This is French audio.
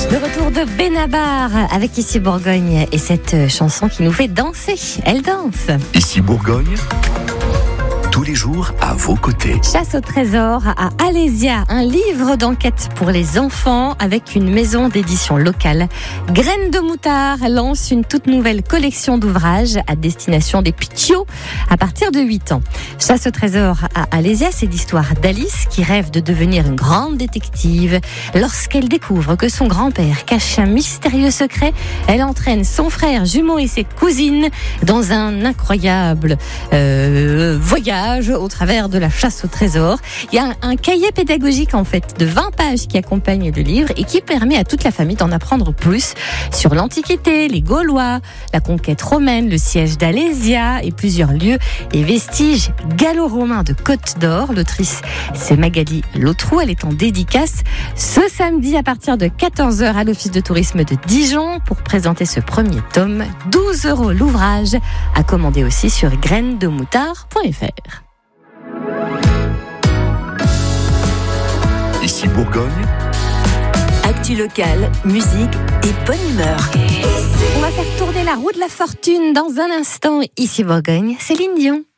Le retour de Benabar avec Ici Bourgogne et cette chanson qui nous fait danser. Elle danse. Ici Bourgogne, tous les jours à vos côtés. Chasse au trésor à Alésia, un livre d'enquête pour les enfants avec une maison d'édition locale. Graines de Moutard lance une toute nouvelle collection d'ouvrages à destination des pitiots à partir de 8 ans. Chasse au trésor à Alésia, c'est l'histoire d'Alice qui rêve de devenir une grande détective. Lorsqu'elle découvre que son grand-père cache un mystérieux secret, elle entraîne son frère jumeau et ses cousines dans un incroyable voyage au travers de la chasse au trésor. Il y a un cahier pédagogique en fait de 20 pages qui accompagne le livre et qui permet à toute la famille d'en apprendre plus sur l'Antiquité, les Gaulois, la conquête romaine, le siège d'Alésia et plusieurs lieux et vestiges gallo-romains de Côte d'Or. L'autrice, c'est Magali Lautrou. Elle est en dédicace ce samedi à partir de 14h à l'Office de tourisme de Dijon pour présenter ce premier tome. 12 € l'ouvrage, à commander aussi sur grainesdemoutard.fr. Ici Bourgogne, Actu locale, musique et bonne humeur. On va faire tourner la roue de la fortune dans un instant. Ici Bourgogne, Céline Dion.